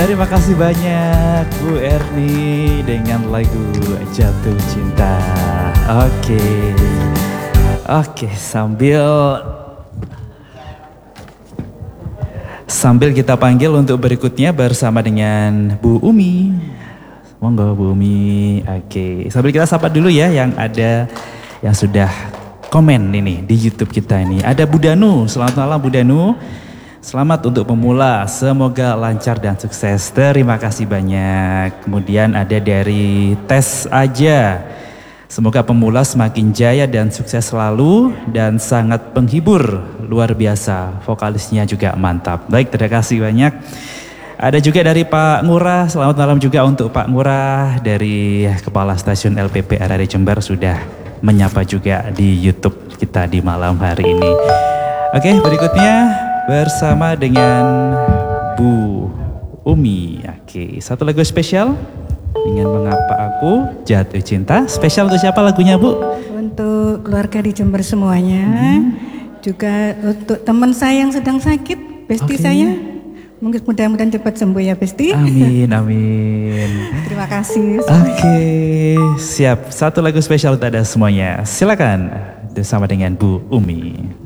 Terima kasih banyak Bu Erni dengan lagu Jatuh Cinta. Oke, sambil kita panggil untuk berikutnya bersama dengan Bu Umi. Monggo Bu Umi. Oke, sambil kita sapa dulu ya yang ada yang sudah komen ini di YouTube kita ini. Ada Bu Danu. Selamat malam Bu Danu. Selamat untuk pemula, semoga lancar dan sukses. Terima kasih banyak. Kemudian ada dari Tes Aja. Semoga pemula semakin jaya dan sukses selalu dan sangat penghibur, luar biasa. Vokalisnya juga mantap. Baik, terima kasih banyak. Ada juga dari Pak Ngurah. Selamat malam juga untuk Pak Ngurah dari Kepala Stasiun LPP RRI Jember sudah menyapa juga di YouTube kita di malam hari ini. Oke, berikutnya bersama dengan Bu Umi. Oke, satu lagu spesial dengan Mengapa Aku Jatuh Cinta. Spesial untuk siapa lagunya Bu? Untuk keluarga di Jember semuanya. Juga untuk teman saya yang sedang sakit, Besti saya. Mungkin mudah-mudahan cepat sembuh ya Besti. Amin. Terima kasih. Oke, siap. Satu lagu spesial untuk ada semuanya. Silakan bersama dengan Bu Umi.